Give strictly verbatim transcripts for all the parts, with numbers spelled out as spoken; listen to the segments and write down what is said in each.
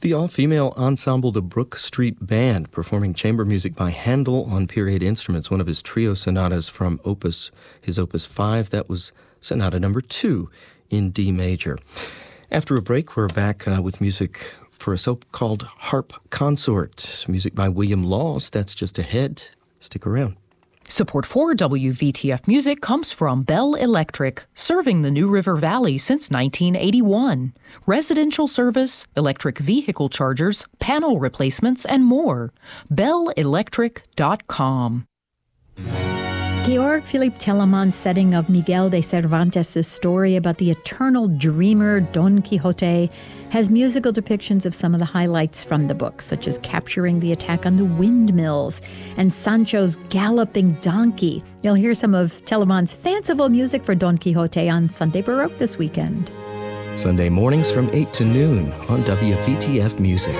The all-female ensemble, the Brook Street Band, performing chamber music by Handel on period instruments, one of his trio sonatas from Opus, his Opus five. That was Sonata number two in D major. After a break, we're back uh, with music for a so-called harp consort. Music by William Laws. That's just ahead. Stick around. Support for W V T F Music comes from Bell Electric, serving the New River Valley since nineteen eighty-one. Residential service, electric vehicle chargers, panel replacements, and more. bell electric dot com. Georg Philipp Telemann's setting of Miguel de Cervantes' story about the eternal dreamer Don Quixote has musical depictions of some of the highlights from the book, such as capturing the attack on the windmills and Sancho's galloping donkey. You'll hear some of Telemann's fanciful music for Don Quixote on Sunday Baroque this weekend. Sunday mornings from eight to noon on W V T F Music.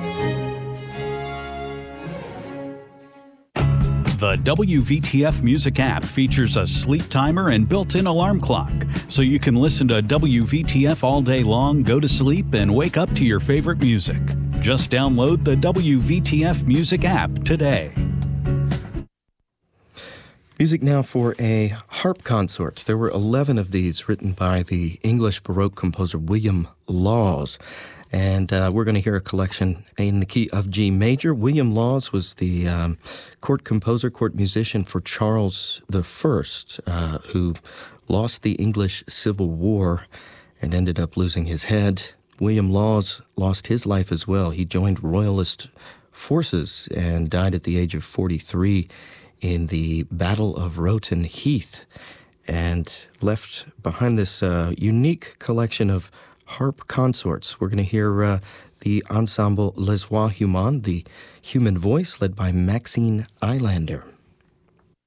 The W V T F Music app features a sleep timer and built-in alarm clock, so you can listen to W V T F all day long, go to sleep, and wake up to your favorite music. Just download the W V T F Music app today. Music now for a harp consort. There were eleven of these written by the English Baroque composer William Laws. And uh, we're going to hear a collection in the key of G major. William Laws was the um, court composer, court musician for Charles the First, uh, who lost the English Civil War and ended up losing his head. William Laws lost his life as well. He joined Royalist forces and died at the age of forty-three in the Battle of Rowton Heath, and left behind this uh, unique collection of harp consorts. We're going to hear uh, the ensemble Les Voix Humaines, the human voice, led by Maxine Eilander.